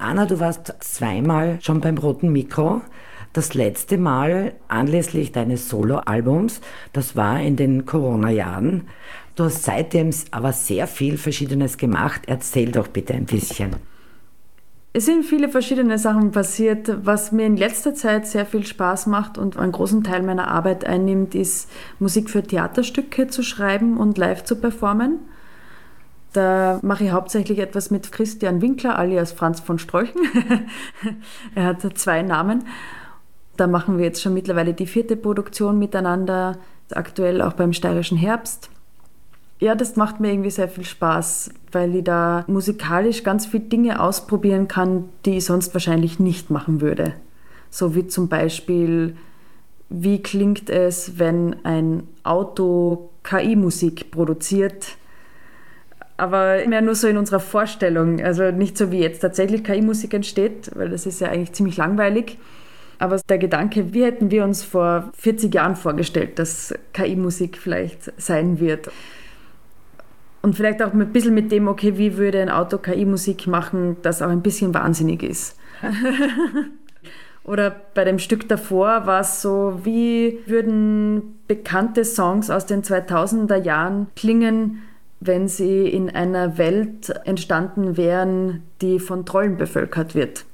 Anna, du warst zweimal schon beim Roten Mikro. Das letzte Mal anlässlich deines Soloalbums, das war in den Corona-Jahren. Du hast seitdem aber sehr viel Verschiedenes gemacht. Erzähl doch bitte ein bisschen. Es sind viele verschiedene Sachen passiert. Was mir in letzter Zeit sehr viel Spaß macht und einen großen Teil meiner Arbeit einnimmt, ist Musik für Theaterstücke zu schreiben und live zu performen. Da mache ich hauptsächlich etwas mit Christian Winkler, alias Franz von Strolchen. Er hat 2 Namen. Da machen wir jetzt schon mittlerweile die 4. Produktion miteinander, aktuell auch beim Steirischen Herbst. Ja, das macht mir irgendwie sehr viel Spaß, weil ich da musikalisch ganz viele Dinge ausprobieren kann, die ich sonst wahrscheinlich nicht machen würde. So wie zum Beispiel, wie klingt es, wenn ein Auto KI-Musik produziert, aber mehr nur so in unserer Vorstellung, also nicht so wie jetzt tatsächlich KI-Musik entsteht, weil das ist ja eigentlich ziemlich langweilig. Aber der Gedanke, wie hätten wir uns vor 40 Jahren vorgestellt, dass KI-Musik vielleicht sein wird? Und vielleicht auch ein bisschen mit dem, okay, wie würde ein Auto KI-Musik machen, das auch ein bisschen wahnsinnig ist. Oder bei dem Stück davor war es so, wie würden bekannte Songs aus den 2000er Jahren klingen, wenn sie in einer Welt entstanden wären, die von Trollen bevölkert wird.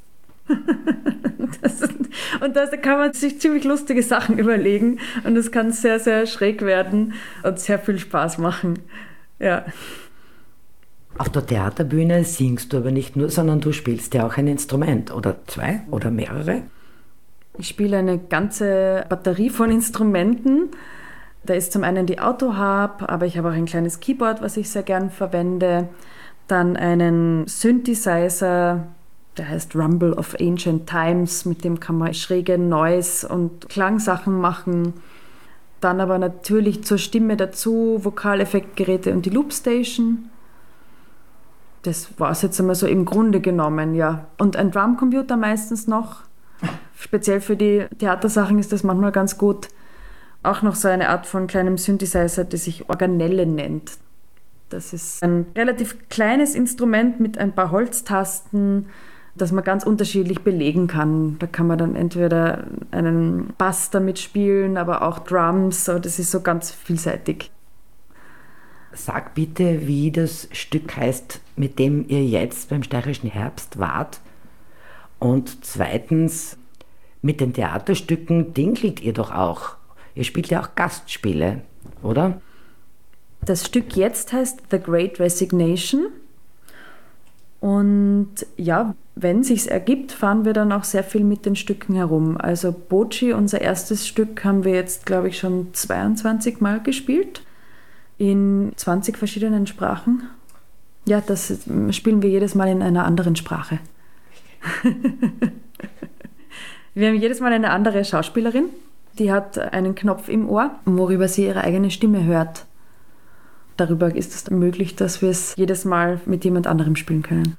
Da kann man sich ziemlich lustige Sachen überlegen und das kann sehr, sehr schräg werden und sehr viel Spaß machen. Ja. Auf der Theaterbühne singst du aber nicht nur, sondern du spielst ja auch ein Instrument oder 2 oder mehrere. Ich spiele eine ganze Batterie von Instrumenten. Da ist zum einen die Autoharp, aber ich habe auch ein kleines Keyboard, was ich sehr gern verwende. Dann einen Synthesizer, der heißt Rumble of Ancient Times, mit dem kann man schräge Noise- und Klangsachen machen. Dann aber natürlich zur Stimme dazu Vokaleffektgeräte und die Loopstation. Das war es jetzt einmal so im Grunde genommen, ja. Und ein Drumcomputer meistens noch. Speziell für die Theatersachen ist das manchmal ganz gut. Auch noch so eine Art von kleinem Synthesizer, die sich Organelle nennt. Das ist ein relativ kleines Instrument mit ein paar Holztasten, das man ganz unterschiedlich belegen kann. Da kann man dann entweder einen Bass damit spielen, aber auch Drums. Das ist so ganz vielseitig. Sag bitte, wie das Stück heißt, mit dem ihr jetzt beim Steirischen Herbst wart. Und zweitens, mit den Theaterstücken dingelt ihr doch auch. Ihr spielt ja auch Gastspiele, oder? Das Stück jetzt heißt The Great Resignation. Und ja, wenn sich's ergibt, fahren wir dann auch sehr viel mit den Stücken herum. Also Boci, unser erstes Stück, haben wir jetzt, glaube ich, schon 22 Mal gespielt. In 20 verschiedenen Sprachen. Ja, das spielen wir jedes Mal in einer anderen Sprache. Wir haben jedes Mal eine andere Schauspielerin, die hat einen Knopf im Ohr, worüber sie ihre eigene Stimme hört. Darüber ist es möglich, dass wir es jedes Mal mit jemand anderem spielen können.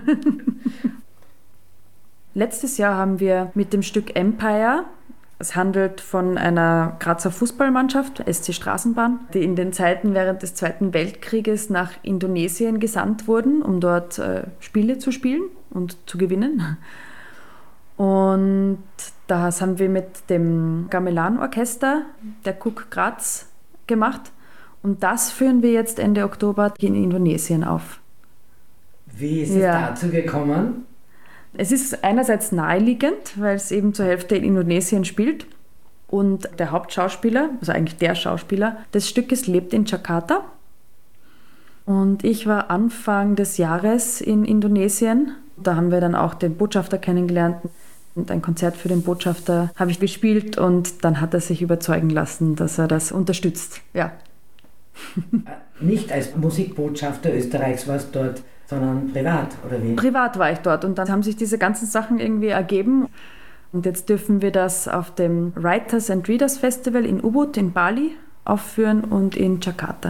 Letztes Jahr haben wir mit dem Stück Empire, es handelt von einer Grazer Fußballmannschaft, SC Straßenbahn, die in den Zeiten während des Zweiten Weltkrieges nach Indonesien gesandt wurden, um dort Spiele zu spielen und zu gewinnen. Und das haben wir mit dem Gamelan-Orchester der KUK Graz gemacht. Und das führen wir jetzt Ende Oktober in Indonesien auf. Wie ist es dazu gekommen? Es ist einerseits naheliegend, weil es eben zur Hälfte in Indonesien spielt. Und der Hauptschauspieler, also eigentlich der Schauspieler des Stückes, lebt in Jakarta. Und ich war Anfang des Jahres in Indonesien. Da haben wir dann auch den Botschafter kennengelernt. Und ein Konzert für den Botschafter habe ich gespielt und dann hat er sich überzeugen lassen, dass er das unterstützt. Ja. Nicht als Musikbotschafter Österreichs warst du dort, sondern privat, oder wie? Privat war ich dort und dann haben sich diese ganzen Sachen irgendwie ergeben. Und jetzt dürfen wir das auf dem Writers and Readers Festival in Ubud in Bali aufführen und in Jakarta.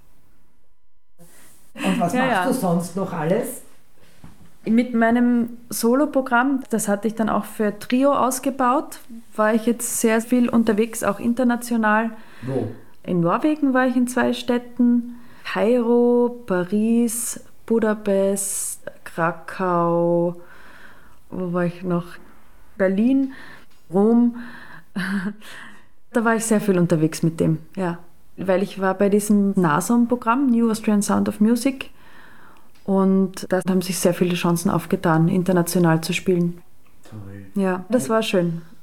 Und was machst du sonst noch alles? Mit meinem Soloprogramm, das hatte ich dann auch für Trio ausgebaut, war ich jetzt sehr viel unterwegs, auch international. Wo? In Norwegen war ich in 2 Städten, Kairo, Paris, Budapest, Krakau Wo war ich noch? Berlin, Rom. Da war ich sehr viel unterwegs mit dem, ja. Weil ich war bei diesem NASOM-Programm, New Austrian Sound of Music. Und da haben sich sehr viele Chancen aufgetan, international zu spielen. Toll. Ja, das war schön.